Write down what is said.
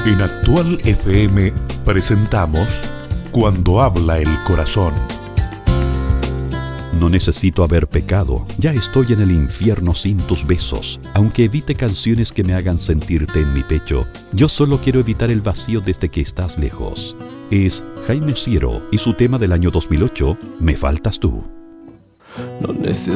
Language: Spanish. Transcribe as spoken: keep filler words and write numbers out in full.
En Actual F M presentamos Cuando habla el corazón. No necesito haber pecado, ya estoy en el infierno sin tus besos. Aunque evite canciones que me hagan sentirte en mi pecho, yo solo quiero evitar el vacío desde que estás lejos. Es Jaime Osiero y su tema del año dos mil ocho, Me faltas tú. No necesito